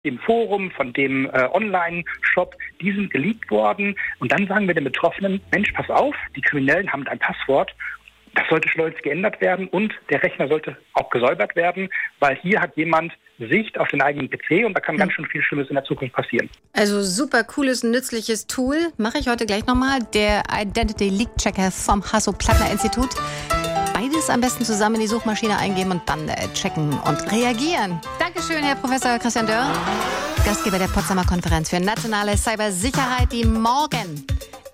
dem Forum, von dem Online-Shop, die sind geleakt worden. Und dann sagen wir den Betroffenen, Mensch, pass auf, die Kriminellen haben ein Passwort. Das sollte schleunigst geändert werden und der Rechner sollte auch gesäubert werden, weil hier hat jemand Sicht auf den eigenen PC und da kann ganz schön viel Schlimmes in der Zukunft passieren. Also super cooles, nützliches Tool. Mache ich heute gleich nochmal. Der Identity Leak Checker vom Hasso-Plattner-Institut. Beides am besten zusammen in die Suchmaschine eingeben und dann checken und reagieren. Dankeschön, Herr Professor Christian Dörr, Gastgeber der Potsdamer Konferenz für nationale Cybersicherheit, die morgen